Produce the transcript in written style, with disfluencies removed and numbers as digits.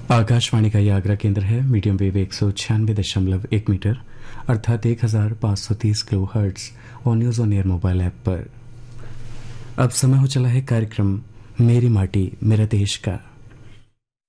आकाशवाणी का यह आगरा केंद्र है। मीडियम वेव 196.1 मीटर अर्थात 1530 किलो हर्ट्ज और news on air mobile app पर। अब समय हो चला है कार्यक्रम मेरी माटी मेरा देश का।